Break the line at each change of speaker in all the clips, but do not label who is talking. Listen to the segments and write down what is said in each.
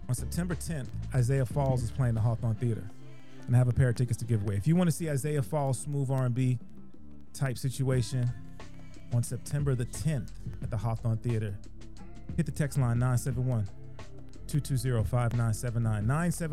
On September 10th, Isaiah Falls is playing the Hawthorne Theater, and I have a pair of tickets to give away. If you want to see Isaiah Falls smooth R&B type situation on September the 10th at the Hawthorne Theater, hit the text line 971-220-5979,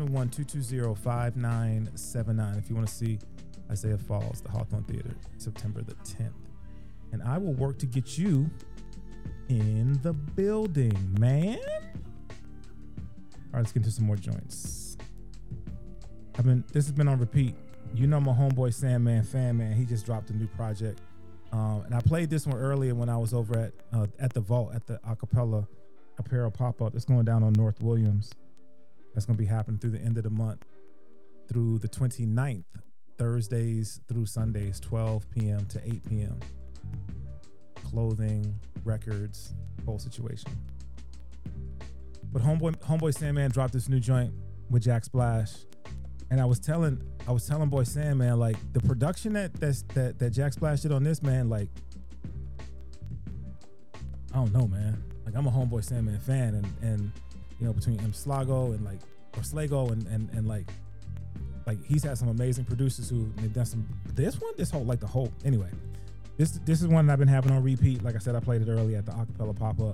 971-220-5979 if you want to see Isaiah Falls, the Hawthorne Theater, September the 10th. And I will work to get you in the building, man. All right, let's get into some more joints. This has been on repeat. You know my homeboy Sandman fan, man. He just dropped a new project. And I played this one earlier when I was over at the Vault, at the Acapella Apparel pop-up. It's going down on North Williams. That's going to be happening through the end of the month, through the 29th, Thursdays through Sundays, 12 p.m. to 8 p.m. Clothing, records, whole situation. But homeboy Sandman dropped this new joint with Jack Splash, and I was telling boy Sandman, like, the production that Jack Splash did on this, man, like, I don't know, man. Like, I'm a homeboy Sandman fan, and you know, between M Slago and like, or Slago and like he's had some amazing producers who they've done some. This whole anyway. This is one that I've been having on repeat. Like I said, I played it early at the Acapella pop-up.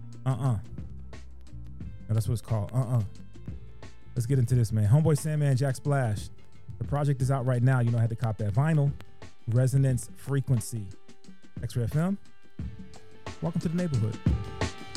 And that's what it's called. Let's get into this, man. Homeboy Sandman, Jack Splash. The project is out right now. You know, I had to cop that vinyl. Resonance Frequency. X-Ray FM. Welcome to the neighborhood.